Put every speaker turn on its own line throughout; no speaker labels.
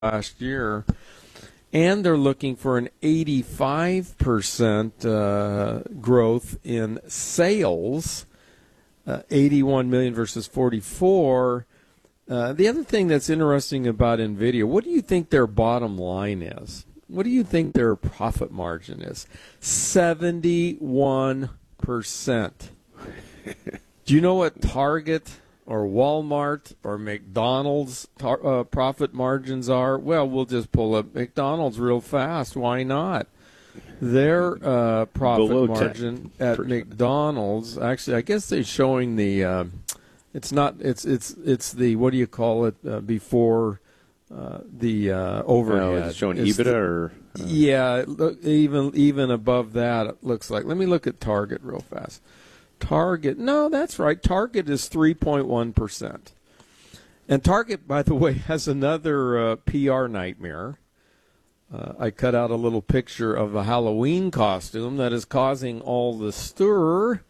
last year. And they're looking for an 85% growth in sales, 81 million versus 44. The other thing that's interesting about NVIDIA, what do you think their bottom line is? What do you think their profit margin is? 71%. Do you know what Target or Walmart or McDonald's profit margins are? Well, we'll just pull up McDonald's real fast. Why not? Their profit
Below
margin at McDonald's, actually, I guess they're showing the it's not it's the, what do you call it, before the overhead.
It's showing EBITDA or
yeah, even above that it looks like. Let me look at Target real fast. Target, no, that's right. Target is 3.1%. And Target, by the way, has another PR nightmare. I cut out a little picture of a Halloween costume that is causing all the stir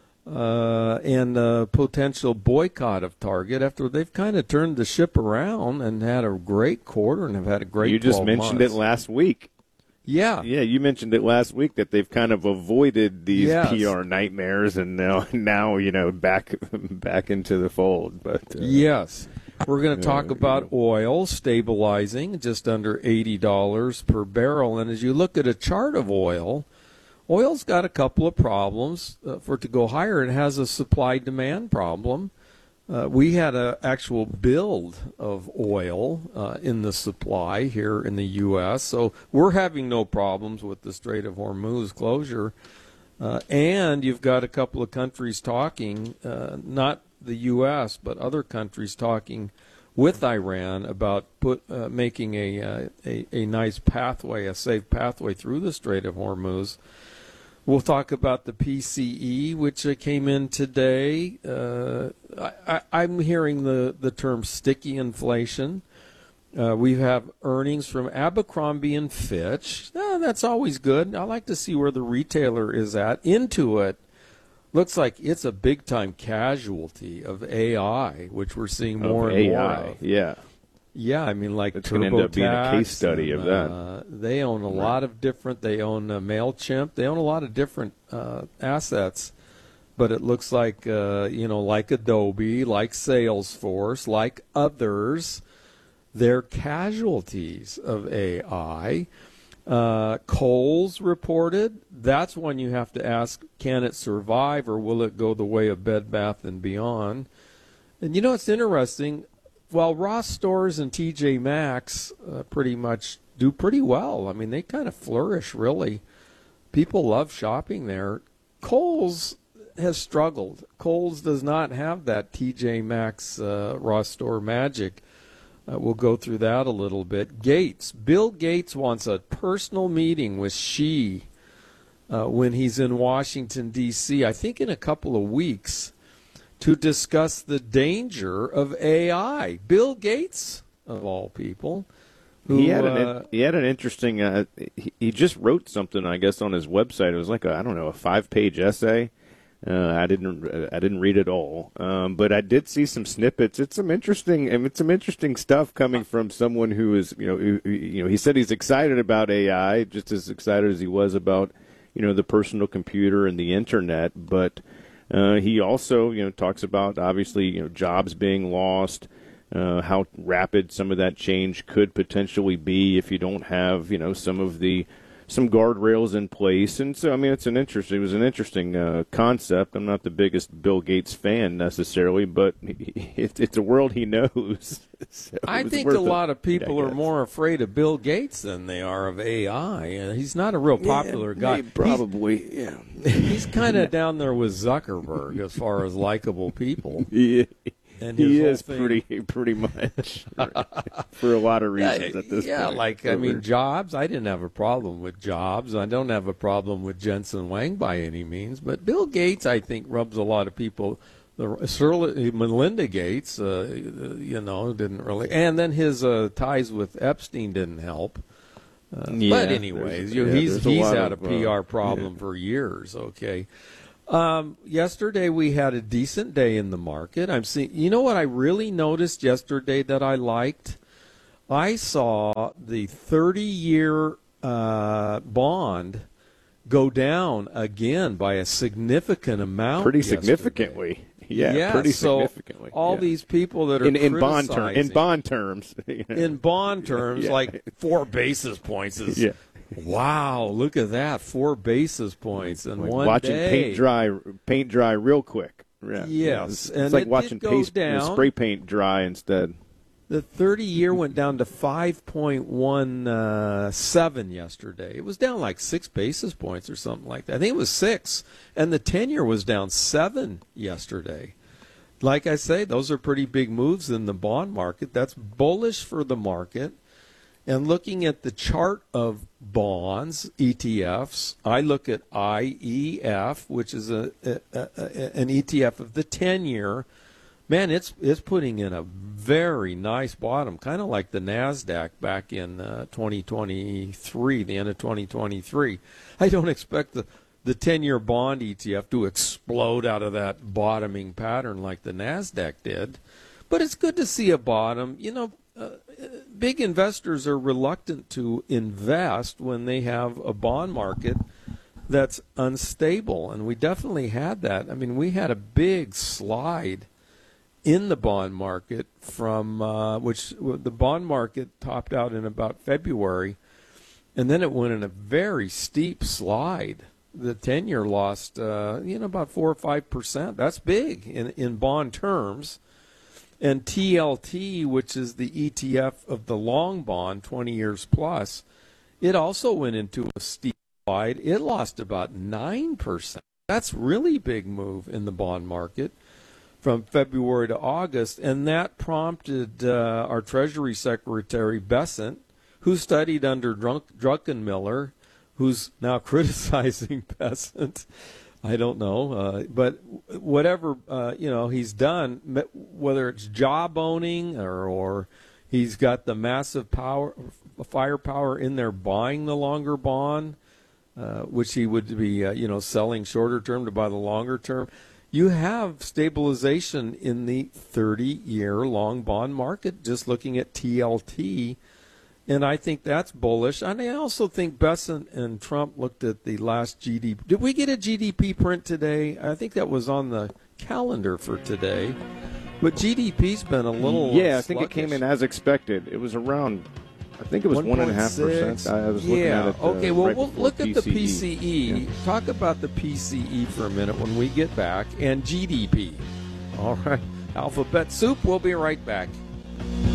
and potential boycott of Target after they've kind of turned the ship around and had a great quarter and have had a great 12 months.
You just mentioned it last week.
Yeah.
Yeah, you mentioned it last week that they've kind of avoided these
Yes.
PR nightmares and now back into the fold. But
yes. We're going to talk about oil stabilizing just under $80 per barrel. And as you look at a chart of oil's got a couple of problems for it to go higher. It has a supply-demand problem. We had an actual build of oil in the supply here in the U.S., so we're having no problems with the Strait of Hormuz closure. And you've got a couple of countries talking, not the U.S., but other countries talking with Iran about making a nice pathway, a safe pathway through the Strait of Hormuz. We'll talk about the PCE, which came in today. I'm hearing the term sticky inflation. We have earnings from Abercrombie and Fitch. That's always good. I like to see where the retailer is at. Intuit looks like it's a big-time casualty of AI, which we're seeing more and more of.
Yeah.
Yeah, I mean, like
it's going to end up being a case study of that.
They own a lot of different. They own MailChimp. They own a lot of different assets, but it looks like like Adobe, like Salesforce, like others, they're casualties of AI. Kohl's reported. That's one you have to ask: can it survive, or will it go the way of Bed Bath and Beyond? And it's interesting. While Ross Stores and TJ Maxx pretty much do pretty well, I mean, they kind of flourish, really. People love shopping there. Kohl's has struggled. Kohl's does not have that TJ Maxx Ross Store magic. We'll go through that a little bit. Bill Gates wants a personal meeting with Xi when he's in Washington, D.C., I think in a couple of weeks, to discuss the danger of AI. Bill Gates, of all people.
He had an interesting, he just wrote something, I guess, on his website. It was like a 5-page essay. I didn't read it all, but I did see some snippets. It's some interesting stuff coming from someone who is, he said he's excited about AI, just as excited as he was about, the personal computer and the internet, but he also, talks about, obviously, jobs being lost, how rapid some of that change could potentially be if you don't have, some guardrails in place. And so, I mean, it was an interesting concept. I'm not the biggest Bill Gates fan necessarily, but it's a world he knows. So
I think a lot of people are more afraid of Bill Gates than they are of AI. He's not a real popular guy.
Probably, yeah.
He's kind of down there with Zuckerberg as far as likable people.
Yeah.
And
he is pretty much for a lot of reasons at this point.
I mean, Jobs, I didn't have a problem with Jobs. I don't have a problem with Jensen Huang by any means. But Bill Gates, I think, rubs a lot of people. Melinda Gates, didn't really. And then his ties with Epstein didn't help. But anyways, he's had a PR problem for years, okay. Yesterday we had a decent day in the market. I'm seeing. You know what I really noticed yesterday that I liked? I saw the 30-year bond go down again by a significant amount.
Pretty
yesterday.
significantly. Yeah, pretty significantly.
So all these people that are
in bond terms,
in bond terms,
yeah.
like 4 basis points is.
Yeah.
Wow, look at that, 4 basis points in
like
one
watching
day.
paint dry real quick. Yeah.
Yes,
It's
and
like
it
watching
did go down.
spray paint dry instead.
The 30-year went down to 5.17 yesterday. It was down like 6 basis points or something like that. I think it was 6. And the 10-year was down 7 yesterday. Like I say, those are pretty big moves in the bond market. That's bullish for the market. And looking at the chart of bonds, ETFs, I look at IEF, which is an ETF of the 10-year. Man, it's putting in a very nice bottom, kind of like the NASDAQ back in 2023, the end of 2023. I don't expect the 10-year bond ETF to explode out of that bottoming pattern like the NASDAQ did. But it's good to see a bottom. You know, big investors are reluctant to invest when they have a bond market that's unstable, and we definitely had that. I mean, we had a big slide in the bond market from which the bond market topped out in about February, and then it went in a very steep slide. The 10-year lost, about 4 or 5%. That's big in bond terms. And TLT, which is the ETF of the long bond, 20 years plus, it also went into a steep slide. It lost about 9%. That's really big move in the bond market from February to August, and that prompted our Treasury Secretary Bessent, who studied under Druckenmiller, who's now criticizing Bessent. I don't know, but whatever he's done, whether it's job owning or he's got the massive firepower in there buying the longer bond, which he would be selling shorter term to buy the longer term. You have stabilization in the 30-year long bond market, just looking at TLT, and I think that's bullish. And I also think Bessent and Trump looked at the last GDP. Did we get a GDP print today? I think that was on the calendar for today. But GDP's been a little
I think
sluggish.
it came in as expected. It was around, I think it was 1.5%. I was looking at it.
Okay, well,
right
we'll look at the
PCE.
PCE.
Yeah.
Talk about the PCE for a minute when we get back, and GDP. All right. Alphabet Soup, we'll be right back.